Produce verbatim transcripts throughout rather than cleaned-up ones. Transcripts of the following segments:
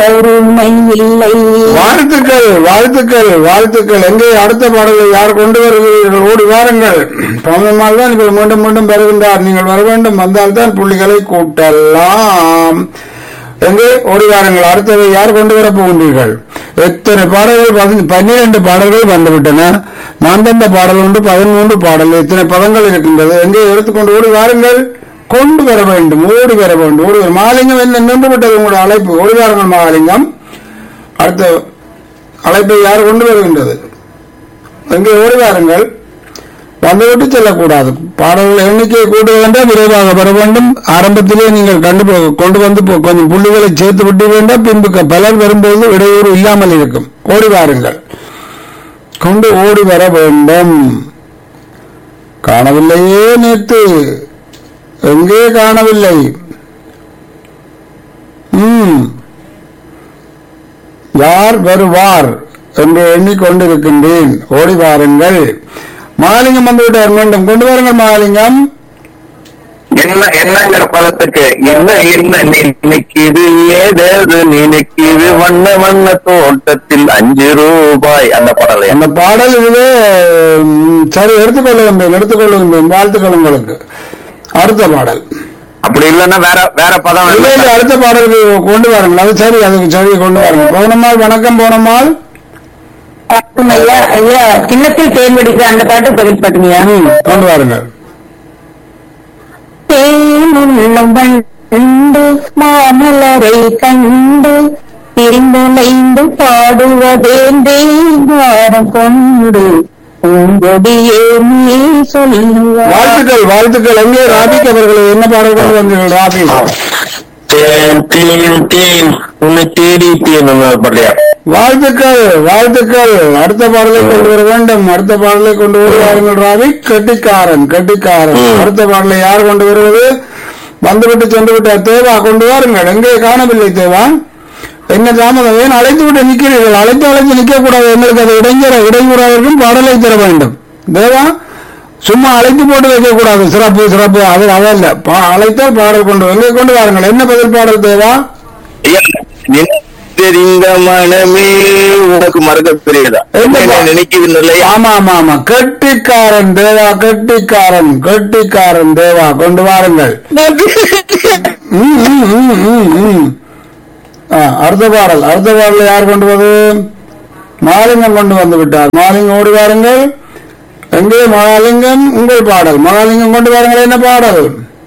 பொறுமை இல்லை. வாழ்த்துக்கள் வாழ்த்துக்கள் வாழ்த்துக்கள். எங்கே அடுத்த பாடலை யார் கொண்டு வருகிறீர்கள்? ஓடி வாருங்கள். பவனம்மாள் தான் இப்ப மீண்டும் மீண்டும் வருகின்றார். நீங்கள் வர வேண்டும், வந்தால்தான் புள்ளிகளை கூட்டலாம். எங்கே ஓடி வாருங்கள். அடுத்ததை யார் கொண்டு வரப் போகின்றீர்கள்? எத்தனை பாடல்கள்? பன்னிரண்டு பாடல்கள் வந்துவிட்டன. நான் தந்த பாடல் ஒன்று பதிமூன்று பாடல். எத்தனை பதங்கள் இருக்கின்றது? எங்கே எடுத்துக்கொண்டு ஓடி வாருங்கள். கொண்டு வர வேண்டும், ஓடி வர வேண்டும். ஓடி வர மாலிங்கம் என்ன நின்று விட்டது உங்களுடைய அழைப்பு? ஓடி வாருங்கள் மாலிங்கம். அடுத்த அழைப்பை யார் கொண்டு வருகின்றது? எங்கே ஓடி வாருங்கள். வந்துவிட்டு செல்லக்கூடாது. பாடல்கள் எண்ணிக்கையை கூட்ட வேண்டாம், விரைவாக வர வேண்டும். ஆரம்பத்திலே நீங்கள் கண்டு கொண்டு வந்து கொஞ்சம் புள்ளிகளை சேர்த்து விட்டு வேண்டாம். பின்பு பலர் வரும்போது இடையூறு இல்லாமல் இருக்கும். ஓடி வாருங்கள், கொண்டு ஓடி வர வேண்டும். காணவில்லையே நேற்று, எங்கே காணவில்லை? ம் யார் வருவார் என்று எண்ணிக்கொண்டிருக்கின்றேன். ஓடி வாருங்கள். மாலிங்கம் வந்து விட்டார். மீண்டும் கொண்டு வாருங்கள் மாலிங்கம். என்ன என்னங்கிற பதத்துக்கு என்ன என்ன நினைக்குது, ஏதேது நினைக்குது, வண்ண வண்ண தோட்டத்தில் அஞ்சு ரூபாய். அந்த பாடல் அந்த பாடல் இதுவே. சரி, எடுத்துக்கொள்ளுகின்றேன் எடுத்துக்கொள்ளுகின்றேன். வாழ்த்துக்கள் உங்களுக்கு. அடுத்த பாடல் அப்படி இல்லைன்னா வேற வேற பதம். அடுத்த பாடலுக்கு கொண்டு வாருங்கள். அது சரி, அதுக்கு சரி கொண்டு வாருங்கள். பௌனம்மாள் வணக்கம். பௌனம்மாள் ஐயா ஐயா சின்னத்தில் தேர்ந்தெடுக்க அந்த பாட்டு பதில் பாட்டுங்கய்யா. கொண்டு வாருங்கள். தேனுள்ளம் கண்டு மாமலரை கண்டு திரிந்துளைந்து பாடுவதேந்தே வாரம் கொண்டு வாழ்த்துக்கள் வாழ்த்துக்கள். எங்கே ராபிக் அவர்கள் என்ன பாடல்கள் வந்தீர்கள்? ராபிக் வாழ்த்துக்கள் வாழ்த்துக்கள். அடுத்த பாடலை கொண்டு வர வேண்டும். அடுத்த பாடலை கொண்டு வருவார்கள். ராபிக் கெட்டிக்காரன் கெட்டிக்காரன். அடுத்த பாடலை யார் கொண்டு வருவது? வந்துவிட்டு சென்று விட்டார். தேவா கொண்டு வாருங்கள். எங்கே காணவில்லை தேவா? என்ன தாமதம்? ஏன் அழைத்து விட்டு நிற்கிறீர்கள்? அழைத்து அழைத்து நிற்க கூடாது. எங்களுக்கு அது இடைஞ்சர இடையூறாக பாடலை தர வேண்டும். தேவா சும்மா அழைத்து போட்டு வைக்க கூடாது. சிறப்பு சிறப்பு. அது அதல்ல. அழைத்தால் பாடல் கொண்டு எங்கே கொண்டு வாருங்கள். என்ன பதில் பாடல் தேவா? தெரிந்த மனமே உனக்கு மறக்க தெரியுதா? நினைக்கிறது. ஆமா ஆமா ஆமா. கெட்டிக்காரன் தேவா, கெட்டிக்காரன் கெட்டிக்காரன் தேவா கொண்டு வாருங்கள். அடுத்த பாடல் அடுத்த பாடலை யார் கொண்டு வந்து? மாலிங்கம் கொண்டு வந்து விட்டார். மாலிங்கம் ஓடி வாருங்கள். எங்கே மாலிங்கம்? உங்கள் பாடல். மாலிங்கம் கொண்டு வாருங்கள். என்ன பாடல்?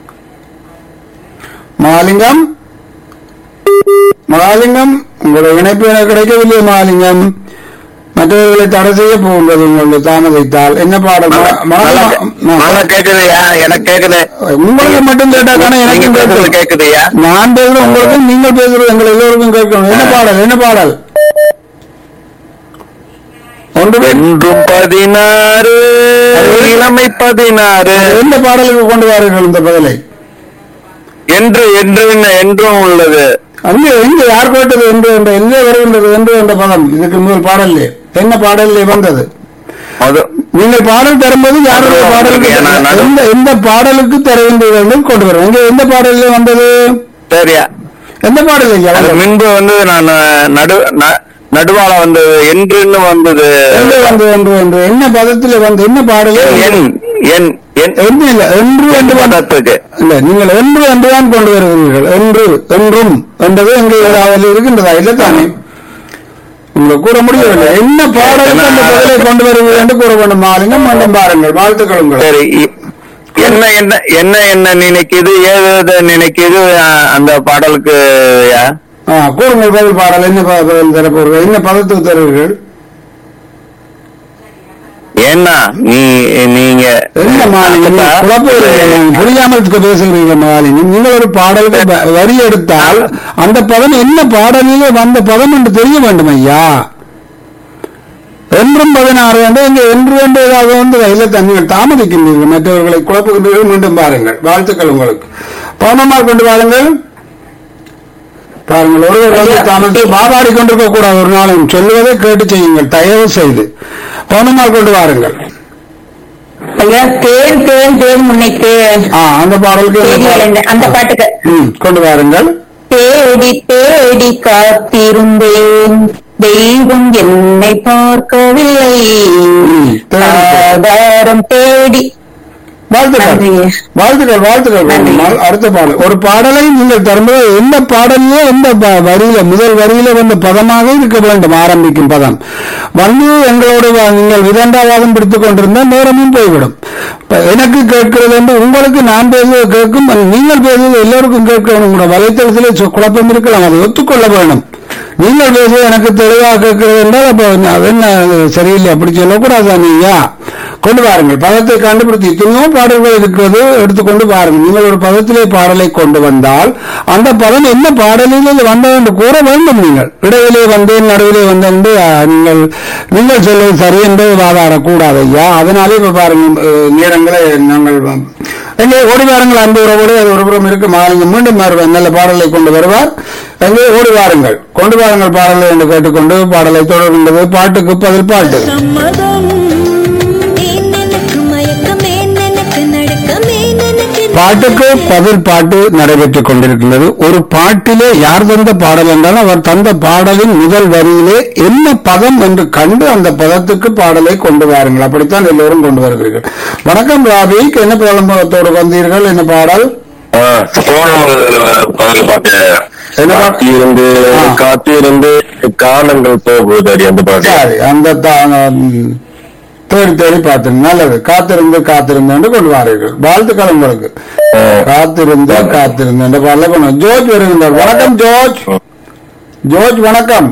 மாலிங்கம் மாலிங்கம் உங்களுடைய இணைப்பு எனக்கு கிடைக்கவில்லை. மாலிங்கம் மற்றவர்களை தடை செய்ய போகின்றது உங்களுடைய தாமதித்தால். என்ன பாடல்? கேக்குதுயா? எனக்கு கேக்குது. உங்களுக்கு மட்டும் கேட்டாக்கான எனக்கு கேக்குதுயா? நான் பேசுறேன் உங்களுக்கும், நீங்கள் பேசுறது எங்கள் எல்லோருக்கும் கேட்கணும். என்ன பாடல்? என்ன பாடல்? ஒன்றும் பதினாறு இளமை பதினாறு. எந்த பாடலுக்கு கொண்டு வாருங்கள் இந்த பதிலை? என்று என்று என்றும் உள்ளது. அங்கே எங்க யார் கேட்டது? என்று என்ற எங்கே வருகின்றது? என்று என்ற பதம் இதுக்கு முதல் பாடல்லே என்ன பாடல்லே வந்தது? நீங்கள் பாடல் தரும்போது யாருடைய பாடலுக்கு எந்த எந்த பாடலுக்கு தருகின்றீர்கள் கொண்டு வரும். எங்க எந்த பாடல்லே வந்தது? சரியா? எந்த பாடல்? முன்பு வந்து நான் நடு நடுவாள வந்தது. என்று வந்தது. என்று வந்தது என்று என்று என்ன பதத்தில் வந்து என்ன பாடலே? என் என்று இல்லை, என்று என்று பதத்துக்கு இல்ல. நீங்கள் என்று என்றுதான் கொண்டு வருகிறீர்கள். என்று என்றும் என்றது எங்கே ஏதாவது இருக்கின்றதா? இல்லை தானே? உங்களை கூற முடியவில்லை. என்ன பாடலுக்கு அந்த பதிலை கொண்டு வருவீர்கள் என்று கூற வேண்டும். மாலிங்கம் மீண்டும் பாருங்கள். வாழ்த்துக்கள் உங்களுக்கு. சரி, என்ன என்ன என்ன என்ன நினைக்குது, ஏதாவது நினைக்குது அந்த பாடலுக்கு கூறுங்கள். பதில் பாடல் என்ன பதில் தரப்போர்கள்? என்ன பதத்துக்கு தருவீர்கள்? ஏன்னா நீ நீங்க என்ன மாலினி புரியாமல் பேசுகிறீங்க மாலினி? நீங்கள் ஒரு பாடலுக்கு வரி எடுத்தால் அந்த பதம் என்ன பாடலிலே வந்த பதம் என்று தெரிய வேண்டும் ஐயா. என்றும் பதினாறு வேண்டும். இங்க என்று என்று ஏதாவது வந்து வயல தண்ணீர் தாமதிக்கின்றீர்கள், மற்றவர்களை குழப்புகின்றீர்கள். மீண்டும் பாருங்கள். வாழ்த்துக்கள் உங்களுக்கு. பௌர்ணமால் கொண்டு வாருங்கள். பாருங்கள், ஒருவர் வந்து தாமதித்து பாபாடி கொண்டிருக்க கூடாது. ஒரு நாளும் சொல்லுவதை கேட்டு செய்யுங்கள் தயவு செய்து. பௌர்ணமால் கொண்டு வாருங்கள். தேன் தேன் தேன் முன்னைக்கு அந்த பாடலுக்கு அந்த பாட்டுக்கு கொண்டு வாருங்கள். தேடி தேடி காத்திருந்தேன், தெய்வம் என்னை பார்க்கவில்லை, ஆதாரம் தேடி. வாழ்த்துக்கள் வாழ்த்துக்கள் வாழ்த்துக்கள் வேண்டுமாள். அடுத்த பாடல் ஒரு பாடலை நீங்கள் தரும்போது எந்த பாடலையோ எந்த ப- வரியில முதல் வரியில வந்து பதமாக இருக்க வேண்டும். ஆரம்பிக்கும் பதம் வந்து எங்களோட வ- நீங்கள் விதண்டாவாதம் பிடித்துக் கொண்டிருந்தால் நேரமும் போய்விடும். இப்ப எனக்கு கேட்கிறது என்று உங்களுக்கு நான் பேசுவது கேட்கும், நீங்கள் பேசுவது எல்லோருக்கும் கேட்கணும். உங்களோட வலைத்தளத்திலே சொ- குழப்பம் இருக்கலாம், அதை ஒத்துக்கொள்ள வேண்டும். நீங்கள் பேசுவது எனக்கு தெளிவாக கேட்கிறது என்றால் அப்ப அது என்ன சரியில்லை, அப்படி சொல்லக்கூடாது. நீயா கொண்டு வாருங்கள், பதத்தை கண்டுபிடித்து எத்தனையோ பாடல்கள் இருக்கிறது, எடுத்துக்கொண்டு பாருங்கள். நீங்கள் ஒரு பதத்திலே பாடலை கொண்டு வந்தால் அந்த பதம் என்ன பாடலில் வந்தது என்று கூற வேண்டும். நீங்கள் இடையிலே வந்தேன் நடுவிலே வந்தேன் என்று அஹ், நீங்கள் நீங்கள் சொல்வது சரி என்று வாதாடக்கூடாது ஐயா. அதனாலே இப்ப பாருங்கள், அஹ், நேரங்களை நாங்கள் வ- எங்கே ஓடி வாருங்கள் அன்பு உறவோடு. அது ஒருபுறம் இருக்கு, மாலிங்க மீண்டும் வருவார், நல்ல பாடலை கொண்டு வருவார். எங்கே ஓடி வாருங்கள், கொண்டு வாருங்கள் பாடலை என்று கேட்டுக்கொண்டு பாடலை தொடர்கின்றது. பாட்டுக்கு பதில் பாட்டு. சம்மதம் ஏன் எனக்கு மயக்கம் ஏன் எனக்கு நடுக்கம் ஏன் எனக்கு பாட்டுக்கு பதில் பாட்டு நடைபெற்றுக் கொண்டிருக்கின்றது. ஒரு பாட்டிலே யார் தந்த பாடல் என்றால் அவர் தந்த பாடலின் முதல் வரியிலே என்ன பதம் என்று கண்டு அந்த பதத்துக்கு பாடலை கொண்டு வாருங்கள். அப்படித்தான் எல்லோரும் கொண்டு வருகிறீர்கள். வணக்கம் ராபிக், என்ன பிரலம்பத்தோடு வந்தீர்கள்? என்ன பாடல்? பதில் பாட்டு என்ன பாட்டு? காத்திருந்து ஆ. காத்திருந்து காலங்கள் போகுதடி அந்த பாட்டு. சரி, அந்த தா- ம், தேடி தேடி பார்த்து நல்லது. காத்திருந்து காத்திருந்து என்று கொண்டு வாருங்கள். வாழ்த்துக்கள் உங்களுக்கு. காத்திருந்து காத்திருந்து என்ற பாடலை கொண்டு வா. ஜோர்ஜ் வருகின்றார். வணக்கம் ஜோர்ஜ். ஜோர்ஜ் வணக்கம்.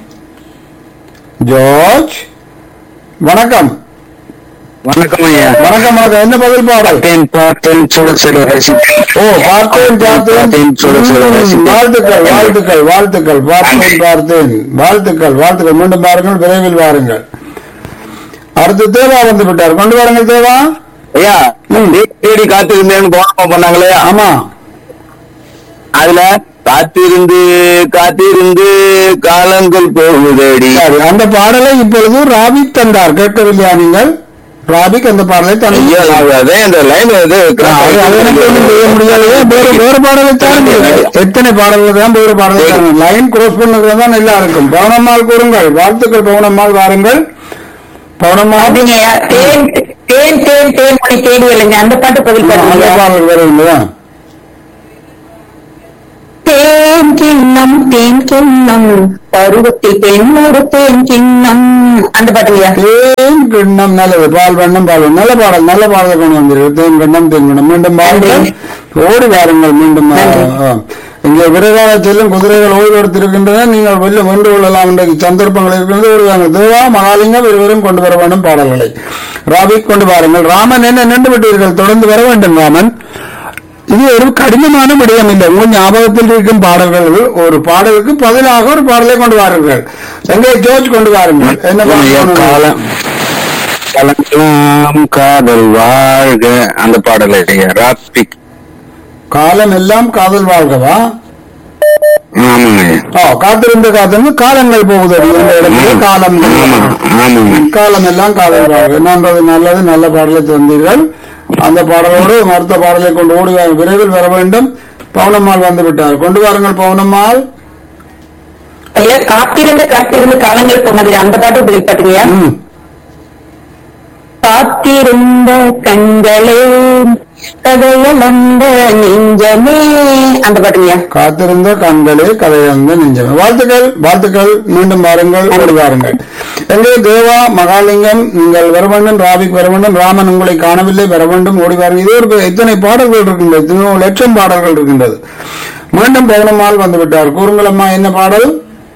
ஜோர்ஜ் வணக்கம். வணக்கம் ஐயா. வணக்கம் வணக்கம். என்ன பதில் பாடல்? பார்த்தேன் பார்த்தேன் சுட சுட ரசித்தேன். ஓ, பார்த்தேன் பார்த்தேன். பார்த்தேன், சுட சுட ம், ரசித்தேன். வாழ்த்துக்கள் வாழ்த்துக்கள் வாழ்த்துக்கள். பார்த்தேன் பார்த்தேன் வாழ்த்துக்கள் வாழ்த்துக்கள். மீண்டும் பாருங்கள், விரைவில் வாருங்கள். அடுத்து தேவா வந்து விட்டார், கொண்டு வாருங்கள் தேவா. ஐயா தேடி காத்திருந்தேன்னு போனமா பண்ணாங்களே, ஆமா, அதுல காத்திருந்து காத்திருந்து காலங்கள் போகுதடி. சரி, அந்த பாடலை இப்பொழுது ராபிக் தந்தார், கேட்கவில்லையா நீங்கள்? ராபிக் அந்த பாடலை ஐயா தந்தார். நான் அதே இந்த லைன் இது அது அது எனக்கு ஒண்ணும் செய்ய முடியாது. வேறு வேறு பாடலை தாருங்கள். எத்தனை பாடல்கள் தான் வேறு பாடலை தாருங்கள். லைன் கிராஸ் பண்ணதுல தான் நல்லா இருக்கும். பவனம்மாள் கூறுங்கள். வாழ்த்துக்கள் பவனம்மாள், வாருங்கள். பவனம்மாள் அப்படிங்க, தேன் தேன் தேன் தேன் மணி தேடி இல்லைங்க, அந்த பாட்டு பதில் அந்த பாருங்க. பாடல் வருங்களா? தேன் கிண்ணம் தேன் கிண்ணம் பருவத்தில் பெண்ணோடு தேன் கிண்ணம், அந்த பாட்டுங்க. தேன் கிண்ணம் நல்லது. பால் வண்ணம் பால் வண்ணம். நல்ல பாடல், நல்ல பாடலை கொண்டு வந்தீர்கள். தேன் கிண்ணம் தேன் கிண்ணம். மீண்டும் பாருங்கள், ஓடி வாருங்கள். மீண்டும் ஆ, ஆ. இங்கே விரைவாக செல்லும் குதிரைகள் ஓய்வு எடுத்திருக்கின்றன. நீங்கள் வெளில வென்று கொள்ளலாம் என்ற சந்தர்ப்பங்கள் இருக்கிறது. ஒரு வாங்க தேவா மகாலிங்கம் இருவரும் கொண்டு வர வேண்டும் பாடல்களை. ராபிக் கொண்டு வாருங்கள். ராமன் என்ன நின்று விட்டீர்கள், தொடர்ந்து வர வேண்டும் ராமன். இது ஒரு கடினமான விடயம் இல்லை. உங்கள் ஞாபகத்தில் இருக்கும் பாடல்கள், ஒரு பாடலுக்கு பதிலாக ஒரு பாடலை கொண்டு வாருங்கள். எங்கே ஜோர்ஜ் கொண்டு வாருங்கள். என்ன பாடல்? காலம் காலம் காதல் வாழ்க அந்த பாடல் இல்லையா ராபிக். காலம் எல்லாம் காதல் வாழ்கவா? ஆமாங்க. ஓ, காத்திருந்து காத்திருந்து காலங்கள் போகுது. இந்த இடத்துல காலம் ஆமா ஆமாங்க. காலம் எல்லாம் காதல் வாழ்க. நன்றது, நல்லது, நல்ல பாடலை தந்தீர்கள். அந்த பாடலோடு மறுத்த பாடலை கொண்டு ஓடி வா- விரைவில் வர வேண்டும். பவுனம்மாள் வந்து விட்டார், கொண்டு வாருங்கள் பவுனம்மாள். ஐயா, காத்திருந்து காத்திருந்து காலங்கள் போனது, அந்த பாட்டு பதில் பாட்டுங்க. ம். காத்திருந்த கண்களே கதையளந்த நெஞ்சமே, அந்த பாட்டுங்க. காத்திருந்த கண்களே கதையந்த நெஞ்சமே. வாழ்த்துக்கள் வாழ்த்துக்கள். மீண்டும் வாருங்கள், ஓடி வாருங்கள். எங்கே தேவா மகாலிங்கம் நீங்கள் வர வேண்டும். ராபிக் வர வேண்டும். ராமன் உங்களை காணவில்லை, வர வேண்டும், ஓடி வாருங்கள். இது ஒரு எத்தனை பாடல்கள் இருக்கின்றது, எத்தனையோ லட்சம் பாடல்கள் இருக்கின்றது. மீண்டும் பவுனம்மாள் வந்து விட்டார், கூறுங்கள் அம்மா என்ன பாடல்?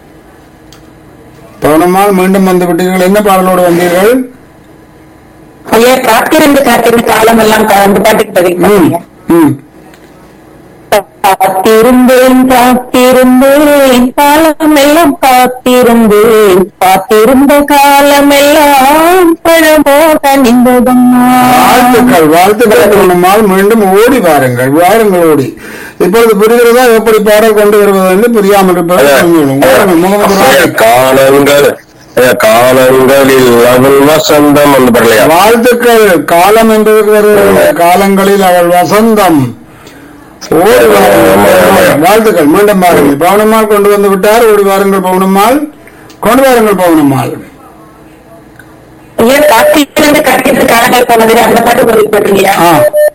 பவுனம்மாள் மீண்டும் வந்து விட்டீர்கள், என்ன பாடலோடு வந்தீர்கள்? ஐயா, காத்திருந்து காத்திருந்து காலம் எல்லாம் கா- அந்த பாட்டுக்கு பதில் ம், பாட்டுங்க. ம். காத்திருந்தேன் காத்திருந்தேன் காலமெல்லாம் காத்திருந்தேன், காத்திருந்த காலமெல்லாம் பழமோக நின்றதம்மா. வாழ்த்துக்கள் வாழ்த்துக்கள் பவுனம்மாள். மீண்டும் ஓடி வாருங்கள், வாருங்கள் ஓடி. இப்பொழுது புரிகிறதா எப்படி பாடல் கொண்டு வருவது என்று? புரியாமல் இருப்பது புரிஞ்சுவிடும். வாருங்கள், முகமது ராபிக். காலங்கள் காலங்களில் அவள் வசந்தம் அந்த பாடலையா. வாழ்த்துக்கள். காலம் என்று காலங்களில் அவள் வசந்தம். ஓடி வாருங்கள். வாழ்த்துக்கள். மீண்டும் பாருங்கள். பவுனம்மாள் கொண்டு வந்து விட்டார். ஓடி வாருங்கள் பவுனம்மாள். கொண்டு வாருங்கள் பவுனம்மாள். ஐயா கார்த்திகிலிருந்து கட்டிட்டு காலங்கள் போனது அந்த பாட்டு போட்டீங்களா? ஆ,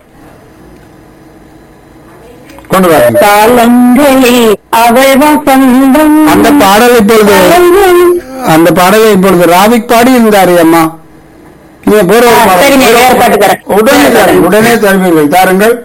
கொண்டு வாருங்கள். காலங்களே அவள் வசந்தம். அந்த பாடல் இப்பொழுது அந்த பாடலை இப்பொழுது ராவிக் பாடி இருந்தாரு அம்மா. நீங்க போற ஒரு பாடல். சரிங்க, வேற பாட்டு தரேன். உடனே தாருங்கள், உடனே தருவீர்கள். தாருங்கள்.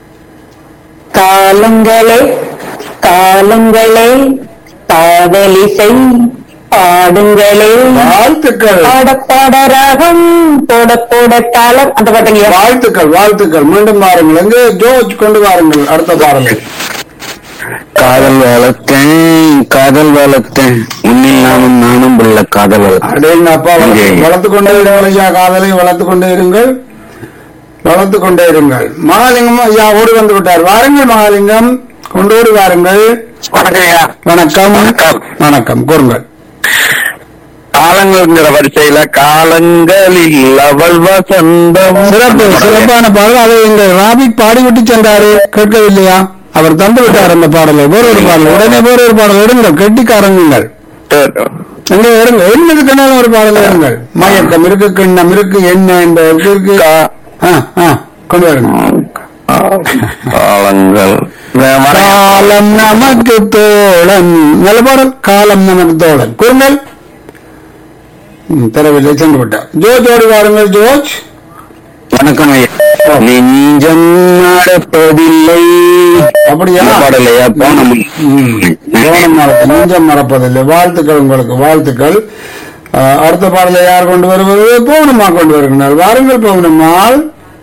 காலங்களே காலங்களே காதலிசை பாடுங்களே வாழ்த்துக்கள். பாட பாட ராகம் போட போட தாளம் அந்த பாட்டுங்க. வாழ்த்துக்கள் வாழ்த்துக்கள். மீண்டும் பாருங்கள். எங்கே ஜோர்ஜ் கொண்டு வாருங்கள் அடுத்த பாடலை. காதல் வளர்த்தேன் காதல் வளர்த்தேன் உன்னில் நானும் நானும் உள்ள காதல் வளர்த்தேன். அடேங்க அப்பா, வளர்த்து கொண்டே இருங்கள் ஐயா. காதலை வளர்த்து கொண்டே இருங்கள், வளர்த்து கொண்டே இருங்கள். மகாலிங்கம் ஐயா ஓடி வந்து விட்டார். வாருங்கள் மகாலிங்கம், கொண்டு ஓடி வாருங்கள். வணக்கம் வணக்கம். கூறுங்கள். காலங்கள்ங்கிற வரிசையில காலங்களில் அவள் வசந்தம். சிறப்பு, சிறப்பான பாடல். அதை இந்த ராபிக் பாடிவிட்டு சென்றாரு, கேட்கவில்லையா? அவர் தந்து விட்டார் அந்த பாடலை. வேறொரு பாடல், உடனே வேறொரு பாடல் எடுங்கள். கெட்டிக்காரங்கள் எங்க எடுங்க, என்னது கண்ணாலும் ஒரு பாடலை எடுங்கள். மயக்கம் இருக்கு, கிண்ணம் இருக்கு, என்ன இந்த இருக்கு. ஆ, ஆ, கொண்டு வாருங்க. காலங்கள் காலம் நமக்கு தோழன். நல்ல பாடல். காலம் நமக்கு தோழன். கூறுங்கள். ம், தரவில்லை, சென்று விட்டார். ஜோர்ஜ் ஓடி வாருங்கள். ஜோர்ஜ் வணக்கம் ஐயா. நெஞ்சம் நடப்பதில்லை. அப்படியா? பாடலையா போனம். கவனம் மறப்ப நெஞ்சம் மறப்பதில்லை. வாழ்த்துக்கள் உங்களுக்கு, வாழ்த்துக்கள். அஹ், அடுத்த பாடலை யார் கொண்டு வருவது? பவுனம்மா கொண்டு வருகிறார். வாருங்கள் பவுனம்மாள்.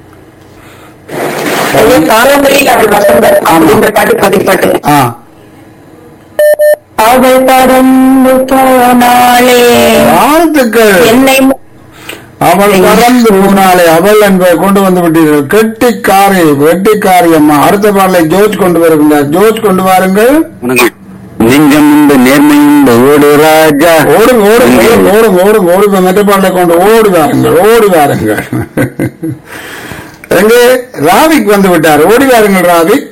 காலங்களில் அவள் வசந்தம் அப்படின்ற பாட்டு பதிப்பாட்டு. ஆ, அவள் பறந்து போனாளே வாழ்த்துக்கள். என்னை அவள் பறந்து போனாலே அவள் என்பதை கொண்டு வந்து விட்டீர்கள். கெட்டிக்காரி, கெட்டிக்காரி அம்மா. அடுத்த பாடலை ஜோர்ஜ் கொண்டு வருகின்றார். ஜோர்ஜ் கொண்டு வாருங்கள். நெஞ்சம் உண்டு நேர்மை உண்டு ஓடு ராஜா. ஓடும் ஓடும் ஓடும் ஓடும் ஓடும் ஓடி மெட்ட பாடலை கொண்டு ஓடி வாருங்கள், ஓடி வாருங்கள். எங்கே ராவிக் வந்து விட்டார். ஓடி வாருங்கள் ராவிக்.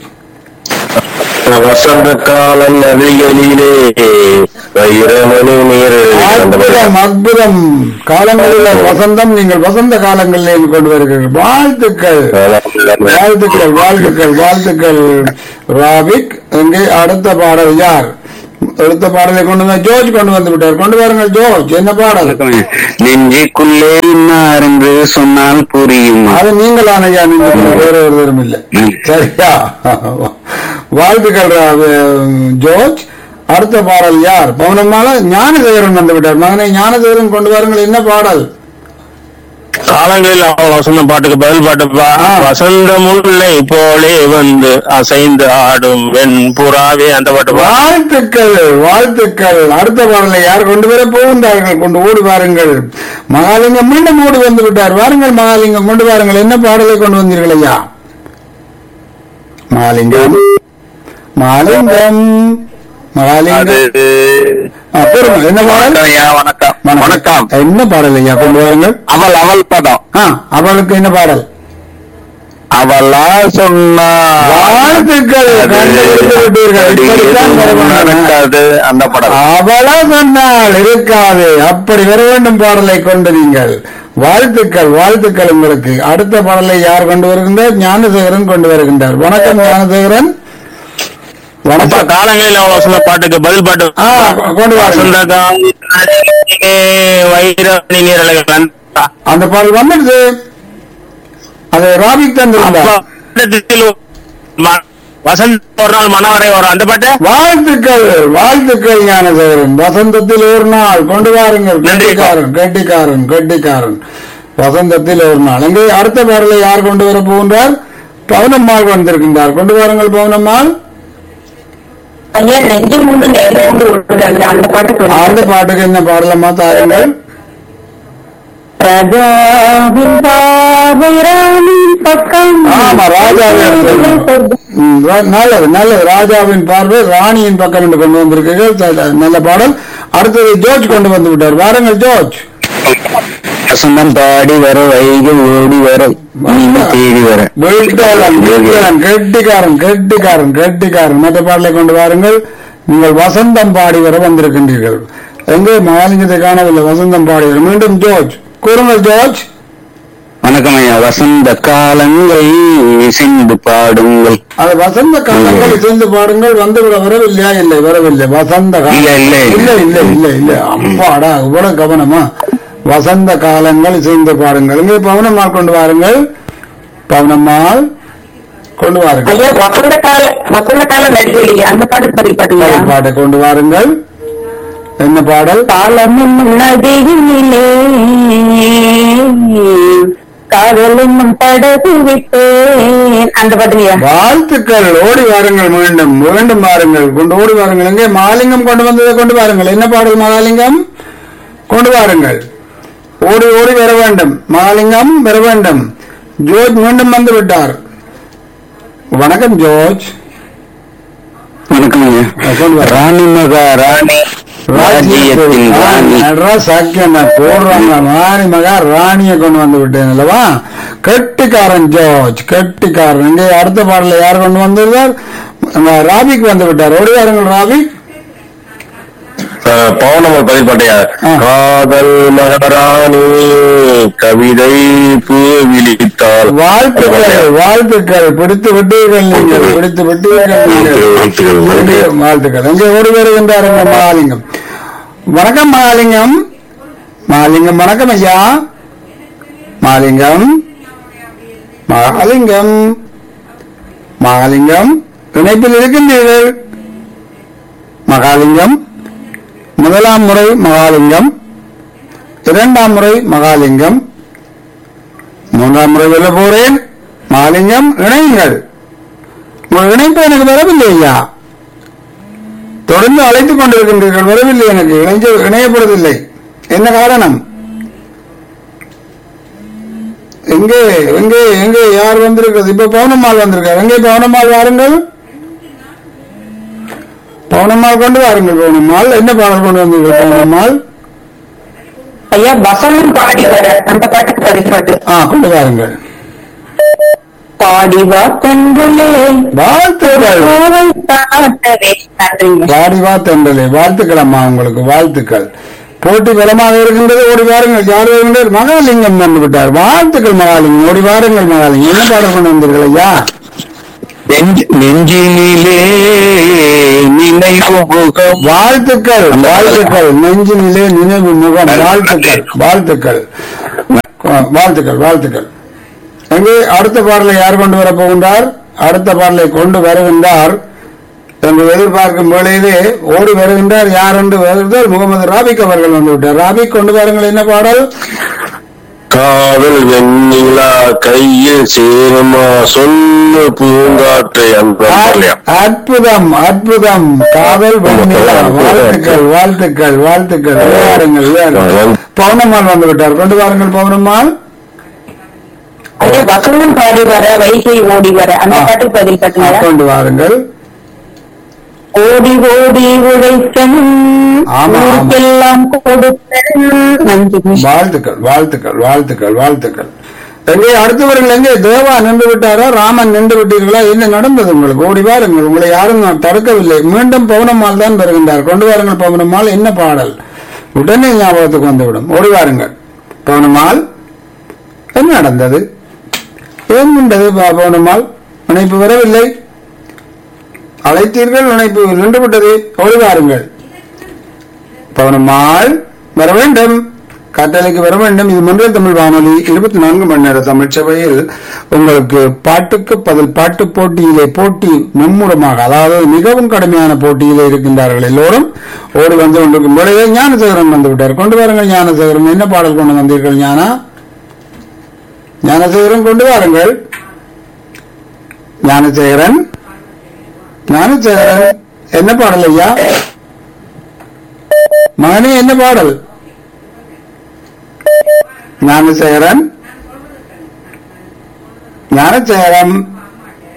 வசந்த காலம் நதிகளிலே வைரமணி நீர். அற்புதம், அற்புதம். காலங்களில் வசந்தம். நீங்கள் வசந்த காலங்களில் கொண்டு வருகிறீர்கள். வாழ்த்துக்கள், வாழ்த்துக்கள், வாழ்த்துக்கள், வாழ்த்துக்கள் ராவிக். எங்கே அடுத்த பாடல் யார்? அடுத்த பாடலை கொண்டு வந்து ஜோர்ஜ் கொண்டு வந்து விட்டார். கொண்டு வாருங்கள் ஜோர்ஜ். என்ன பாடல்? நெஞ்சுக்குள்ளே இன்னார் என்று சொன்னால் புரியும். அது நீங்களான ஐயா, நீங்கள் வேற ஒருவரும் இல்லை. சரியா? வாழ்த்துக்கள் ஜோர்ஜ். அடுத்த பாடல் யார்? பவுனம்மாள ஞானதேவரன் வந்து விட்டார். மகனை ஞானதேவரன் கொண்டு வாருங்கள். என்ன பாடல்? காலங்களில் அவள் வசந்த பாட்டுக்கு பதில் பாட்டுப்பா. வசந்த முல்லை போலே வந்து அசைந்து ஆடும் வெண் புறாவே அந்த பாட்டு. வாழ்த்துக்கள், வாழ்த்துக்கள். அடுத்த பாடலை யார் கொண்டு வர போகின்றார்கள்? கொண்டு ஓடி வாருங்கள். மகாலிங்கம் மீண்டும் ஓடி வந்து விட்டார். வாருங்கள் மகாலிங்கம், கொண்டு வாருங்கள். என்ன பாடலை கொண்டு வந்தீர்கள் ஐயா? மகாலிங்கம், மகாலிங்கம், மகாலிங்கம். என்ன பாடல்? வணக்கம் வணக்கம். என்ன பாடல் ஐயா கொண்டு வாருங்கள்? அவள் அவள் பதம். ஆ, அவளுக்கு என்ன பாடல்? அவளா சொன்னா வாழ்த்துக்கள். நடக்காது அந்த படம். அவளா சொன்னால் இருக்காது. அப்படி வர வேண்டும் பாடலை கொண்டு நீங்கள். வாழ்த்துக்கள், வாழ்த்துக்கள் உங்களுக்கு. அடுத்த பாடலை யார் கொண்டு வருகின்றார்? ஞானசேகரன் கொண்டு வருகின்றார். வணக்கம் ஞானசேகரன். வணக்கம். காலங்களில் அவள் வசந்த பாட்டுக்கு பதில் பாட்டு. ஆ, கொண்டு வாருங்கள். வைரமணி நீரலைகள் அந்த பாடல் வந்துடுது. அது ராபிக் தந்திருந்தார். வசந்த் ஒரு நாள் மனவரை வரும் அந்த பாட்டு. வாழ்த்துக்கள், வாழ்த்துக்கள் ஞானசேகரன். வசந்தத்தில் ஒரு நாள் கொண்டு வாருங்கள். கெட்டிக்காரன், கெட்டிக்காரன், கெட்டிக்காரன். வசந்தத்தில் ஒரு நாள். எங்கே அடுத்த பாடலை யார் கொண்டு வர போகின்றார்? பவுனம்மாள் வந்திருக்கின்றார். கொண்டு வாருங்கள் பவுனம்மாள். ஐயா நெஞ்சு மூன்று நேரம் அந்த பாட்டு. அந்த பாட்டுக்கு என்ன பாடலம்மா தாருங்கள்? ராஜாவின் பார்வை ராணியின் பக்கம். ஆமா, ராஜாவின் ம், ரா- நல்லது, நல்லது. ராஜாவின் பார்வை ராணியின் பக்கம் என்று கொண்டு வந்திருக்கீர்கள். நல்ல பாடல். அடுத்தது ஜோர்ஜ் கொண்டு வந்து விட்டார். வாருங்கள் ஜோர்ஜ். வசந்தம் பாடி வர வைகை ஓடி வர தேடி வர வீழ்த்தாளன், வீழ்த்தாளன், கெட்டிக்காரன் கெட்டிக்காரன் கெட்டிக்காரன் மற்ற பாடலை கொண்டு வாருங்கள். நீங்கள் வசந்தம் பாடி வர வந்திருக்கின்றீர்கள். எங்கே மாலிங்கத்தை காணவில்லை. வசந்தம் பாடி வர மீண்டும் ஜோர்ஜ் கூறுங்கள். ஜோர்ஜ் வணக்கம் ஐயா. வசந்த காலங்கள் இசைந்து பாடுங்கள். அது வசந்த காலங்கள் இசைந்து பாடுங்கள் வந்து விட வரவில்லையா? இல்லை, வரவில்லை. வசந்த காலம் இல்ல, இல்ல. இல்லை இல்லை இல்லை இல்லை அப்பாடா இவ்வளவு கவனமா. வசந்த காலங்கள் இசைந்து பாடுங்கள். இங்கே பவனம்மாள் கொண்டு வாருங்கள். பவனம்மாள் கொண்டு வாருங்கள். ஐயா வசந்த கால வசந்த கால நடிகை அந்த பாட்டு பதிப்பாட்டுங்க. பாட்டை கொண்டு வாருங்கள். என்ன பாடல்? காலமும் நதியிலே காதலும் படகு விட்டேன் அந்த பாட்டுங்க. வாழ்த்துக்கள். ஓடி வாருங்கள். மீண்டும் மீண்டும் வாருங்கள். கொண்டு ஓடி வாருங்கள். எங்கே மாலிங்கம் கொண்டு வந்ததை கொண்டு வாருங்கள். என்ன பாடல் மாலிங்கம்? கொண்டு வாருங்கள். ஓடி ஓடி வர வேண்டும். மாலிங்கம் வர வேண்டும். ஜோர்ஜ் மீண்டும் வந்து விட்டார். வணக்கம் ஜோர்ஜ். வணக்கம் ஐயா. கொண்டு வாருங்கள். ராணி மகா ராணி ராஜ்யத்தின் ராணி. சாக்கியம் போடுறாங்க. ராணி மகா ராணியை கொண்டு வந்து விட்டேன் அல்லவா? கெட்டிக்காரன் ஜோர்ஜ் கெட்டிக்காரன். இங்கே அடுத்த பாடல யார் கொண்டு வந்திருந்தார்? ராபிக் வந்து விட்டார். ஓடி வாருங்கள் ராபிக். பௌர்ணமல் பதிப்பாட்டையா? காதல் மகராணி கவிதை பூ விழித்தாள். வாழ்த்துக்கள் வாழ்த்துக்கள். பிடித்து விட்டீர்கள் நீங்கள். பிடித்து விட்டீர்கள் நீங்கள். வாழ்த்துக்கள். எங்கே ஓடி வருகின்றார் மகாலிங்கம். வணக்கம் மகாலிங்கம். மகாலிங்கம் வணக்கம் ஐயா. மகாலிங்கம் மகாலிங்கம் மகாலிங்கம் இணைப்பில் இருக்கின்றீர்கள். மகாலிங்கம் முதலாம் முறை மகாலிங்கம், இரண்டாம் முறை மகாலிங்கம், மூன்றாம் முறை வெல்ல போறேன். மகாலிங்கம் இணையுங்கள். உங்கள் இணைப்பு எனக்கு வரவில்லை ஐயா. தொடர்ந்து அழைத்துக் கொண்டிருக்கின்றீர்கள். வரவில்லை. எனக்கு இணைஞ்ச இணையப்படுவதில்லை. என்ன காரணம்? எங்கே எங்கே எங்கே யார் வந்திருக்கிறது? இப்ப பவுனம்மாள் வந்திருக்கார். எங்கே பவுனம்மாள் வாருங்கள். பவுனம்மாள் கொண்டு வாருங்கள். பவுனம்மாள் என்ன பாடல் கொண்டு வந்தீர்கள்? பவுனம்மாள் ஐயா வசனம் பாடி வர அந்த பாட்டுக்கு பதிப்பாட்டு. ஆ கொண்டு வாருங்கள். பாடிவா தென்றலே வாழ்த்துக்கள். பாடிவா தென்றலே. வாழ்த்துக்கள் அம்மா. உங்களுக்கு வாழ்த்துக்கள். போட்டி பலமாக இருக்கின்றது. ஓடி வாருங்கள். யார் வருகின்றார்? மகாலிங்கம் வந்து விட்டார். வாழ்த்துக்கள் மகாலிங்கம். ஓடி வாருங்கள் மகாலிங்கம். என்ன பாடல் கொண்டு வந்தீர்கள் ஐயா? நெஞ்சினிலே நினைவு முகம். வாழ்த்துக்கள் வாழ்த்துக்கள். நெஞ்சினிலே நினைவு முகம். வாழ்த்துக்கள் வாழ்த்துக்கள் வாழ்த்துக்கள் வாழ்த்துக்கள். எங்கே அடுத்த பாடலை யார் கொண்டு வரப் போகின்றார்? அடுத்த பாடலை கொண்டு வருகின்றார் என்று எதிர்பார்க்கும் வேளையிலே ஓடி வருகின்றார். யார் என்று வருகிறார்? முகமது ராபிக் அவர்கள் வந்து விட்டார். ராபிக் கொண்டு வாருங்கள். என்ன பாடல்? காதல் வெண்ணிலா கையில் சேருமா சொல்லு பூங்காற்றை. அற்புதம் அற்புதம். காதல் வெண்ணிலா. வாழ்த்துக்கள் வாழ்த்துக்கள் வாழ்த்துக்கள். விளையாடுங்கள். பௌர்ணமால் வந்து விட்டார். கொண்டு வாருங்கள் பௌர்ணமால். ஐயா வசனம் பாடி வர வைகை ஓடி வர அந்த பாட்டுக்கு பதில் பாட்டுங்க. கொண்டு வாருங்கள். ஓடி ஓடி உழைத்தன் ஊருக்கெல்லாம் கொடுத்தன். வாழ்த்துக்கள் வாழ்த்துக்கள் வாழ்த்துக்கள் வாழ்த்துக்கள். எங்கே அடுத்தவர்கள் எங்கே? தேவா நின்று விட்டாரா? ராமன் நின்று விட்டீர்களா? என்ன நடந்தது உங்களுக்கு? ஓடி வாருங்கள். உங்களை யாரும் நான் தடுக்கவில்லை. மீண்டும் பௌர்ணமால் தான் வருகின்றார். கொண்டு வாருங்கள் பௌர்ணமால். என்ன பாடல்? உடனே ஞாபகத்துக்கு வந்துவிடும். ஓடி வாருங்கள் பௌர்ணமால். என்ன நடந்தது? ஏன் நின்றது பௌர்ணமால்? இணைப்பு வரவில்லை. அழைத்தீர்கள், இணைப்பு நின்று விட்டது. ஓடி வாருங்கள் பௌர்ணமால். வர வேண்டும். கட்டளைக்கு வர வேண்டும். இது மொன்றியல் தமிழ் வானொலி இருபத்தி நான்கு மணி நேர தமிழ் சபையில் உங்களுக்கு பாட்டுக்கு பதில் பாட்டு போட்டியிலே போட்டி மும்முரமாக, அதாவது மிகவும் கடுமையான போட்டியிலே இருக்கின்றார்கள் எல்லோரும். ஓடி வந்து கொண்டிருக்கும் பொழுதே ஞானசேகரன் வந்து விட்டார். கொண்டு வாருங்கள் ஞானசேகரன். என்ன பாடல் கொண்டு வந்தீர்கள் ஞானா? ஞானசேகரன் கொண்டு வாருங்கள். ஞானசேகரன் ஞானசேகரன் என்ன பாடல் ஐயா? மகனே என்ன பாடல்? ஞானசேகரன் ஞானசேகரன்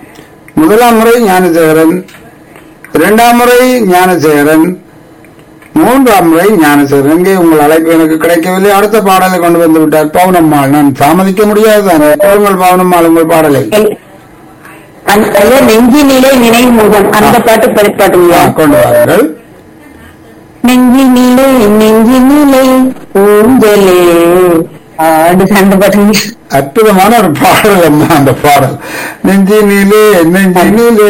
முதலாம் முறை ஞானசேகரன், இரண்டாம் முறை ஞானசேகரன், மூன்றாம் முறை ஞானசேகர் எங்கே உங்கள் அழைப்பு எனக்கு கிடைக்கவில்லை. அடுத்த பாடலை கொண்டு வந்து விட்டார் பவுனம்மாள். நான் தாமதிக்க முடியாதுதானே. உங்கள் பவுனம்மாள் உங்கள் பாடலை அந்த நெஞ்சினிலே நினைவு முகம் அந்த பாட்டு படிப்பாட்டுங்களா? கொண்டு வாருங்கள். நெஞ்சினிலே நெஞ்சினிலே ஊஞ்சலே ஆடு அந்த பாட்டுங்க. அற்புதமான ஒரு பாடல் அம்மா அந்த பாடல். நெஞ்சினிலே நெஞ்சினிலே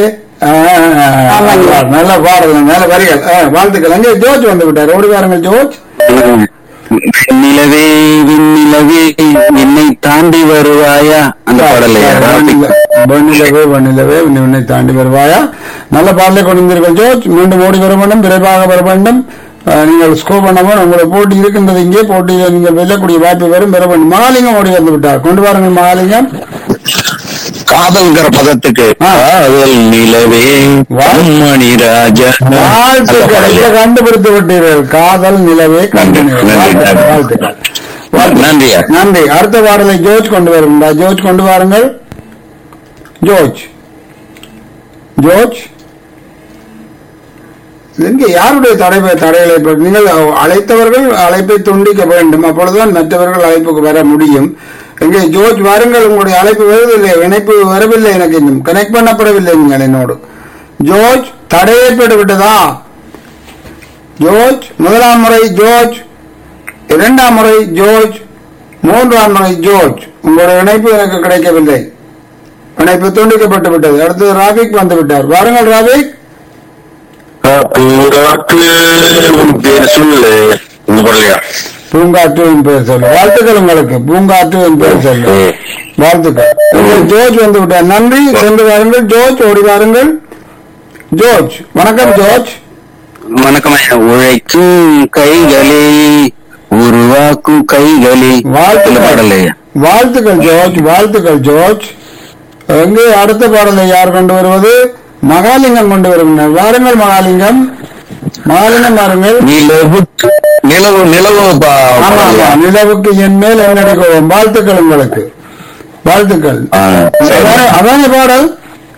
நல்ல பாடல், நல்ல வரிகள். வாழ்த்துக்கள். அங்கே ஜோர்ஜ் வந்து விட்டார். ஓடி வாருங்கள் ஜோர்ஜ். நிலவே விண்ணிலவே என்னை தாண்டி வருவாயா அந்த பாடலை வண்ணிலவே வண்ணிலவே உன்னை தாண்டி வருவாயா. நல்ல பாடலை கொண்டு வந்தீர்கள் ஜோர்ஜ். மீண்டும் ஓடி வர வேண்டும், விரைவாக வர வேண்டும். நீங்கள் ஸ்கோர் பண்ணவும் உங்களுடைய போட்டி இருக்கின்றது. இங்கே போட்டியில் நீங்கள் வெல்லக்கூடிய வாய்ப்பு வரும், பெற வேண்டும். மகாலிங்கம் ஓடி வந்து விட்டார். கொண்டு வாருங்கள் மகாலிங்கம். காதல்கிற பதத்துக்கு காதல் நிலவே மணி ராஜா கண்டுபிடித்து விட்டீர்கள். காதல் நிலவே கண்டு. வாழ்த்துக்கள். நன்றி நன்றி. அடுத்த பாடலை ஜோர்ஜ் கொண்டு வருகின்றா. ஜோர்ஜ் கொண்டு வாருங்கள். ஜோர்ஜ் ஜோர்ஜ் இங்கே யாருடைய தடை தடைகளை நீங்கள் அழைத்தவர்கள் அழைப்பை துண்டிக்க வேண்டும். அப்பொழுதுதான் மற்றவர்கள் அழைப்புக்கு வர முடியும். இங்கே ஜோர்ஜ் வாருங்கள். உங்களுடைய அழைப்பு வருவதில்லை, இணைப்பு வரவில்லை. எனக்கு இன்னும் கனெக்ட் பண்ணப்படவில்லை நீங்கள் என்னோடு. ஜோர்ஜ் தடை ஏற்பட்டு விட்டதா? ஜோர்ஜ் முதலாம் முறை ஜோர்ஜ், இரண்டாம் முறை ஜோர்ஜ், மூன்றாம் முறை ஜோர்ஜ். உங்களுடைய இணைப்பு எனக்கு கிடைக்கவில்லை. இணைப்பு துண்டிக்கப்பட்டு விட்டது. அடுத்தது ராபிக் வந்து விட்டார். வாருங்கள் ராபிக். பூங்காற்று என் பெயர் சொல்லு. வாழ்த்துக்கள் உங்களுக்கு. பூங்காற்று என் பெயர் சொல்லு. வாழ்த்துக்கள். ஜோர்ஜ் வந்து விட்டார். நன்றி. சென்று வாருங்கள் ஜோர்ஜ். ஓடி வாருங்கள் ஜோர்ஜ். வணக்கம் ஜோர்ஜ். வணக்கம். உழைக்கும் கைகளே உருவாக்கும் கைகளே. வாழ்த்துக்கள். வாழ்த்துக்கள் ஜோர்ஜ். வாழ்த்துக்கள் ஜோர்ஜ். எங்கே அடுத்த பாடலை யார் கொண்டு வருவது? மகாலிங்கம் கொண்டு வருகின்றனர். வாருங்கள் மகாலிங்கம். மகாலிங்கம் வாருங்கள். நிலவுக்கு நிலவு நிலவு நிலவுக்கு என் மேல் என்னடிக்குவோம். வாழ்த்துக்கள் உங்களுக்கு. வாழ்த்துக்கள். அதான பாடல்.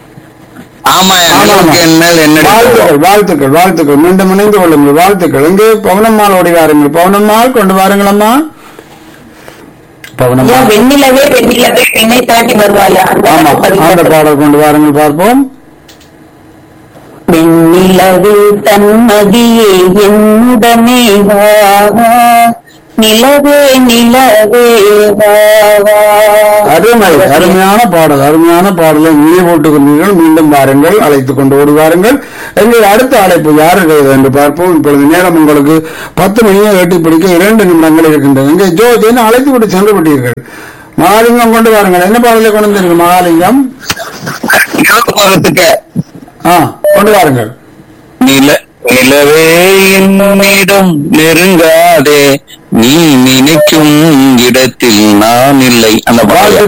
வாழ்த்துக்கள் வாழ்த்துக்கள் வாழ்த்துக்கள். மீண்டும் இணைந்து கொள்ளுங்கள். வாழ்த்துக்கள். எங்கே பவுனம்மாள் ஓடி வாருங்கள். பவுனம்மாள் கொண்டு வாருங்கள் அம்மா. பவுனம்மாள் வெண்ணிலவே வெண்ணிலவே என்னை தாண்டி வருவாயா அந்த பாடல் கொண்டு வாருங்கள் பார்ப்போம். வெண்ணிலவே தன்மதியே என்னுடனே நிலவே நிலவே. அருமை. அருமையான பாடல். அருமையான பாடலை நினைவு போட்டுக்கொண்டீர்கள். மீண்டும் வாருங்கள். அழைத்துக் கொண்டு ஓடி வாருங்கள். எங்கள் அடுத்த அழைப்பு யாருடையது என்று பார்ப்போம். இப்பொழுது நேரம் உங்களுக்கு பத்து மணியை எட்டி பிடிக்க இரண்டு நிமிடங்கள் இருக்கின்றன. இங்கே ஜோர்ஜ் என்ன அழைத்து விட்டு சென்று விட்டீர்கள். மகாலிங்கம் கொண்டு வாருங்கள். என்ன பாடலை கொண்டு வந்தீர்கள் மகாலிங்கம்? கொண்டு வாருங்கள். நில நிலவே என்னிடம் நெருங்காதே, நீ நினைக்கும் இடத்தில் நான் இல்லை அந்த பாடல்.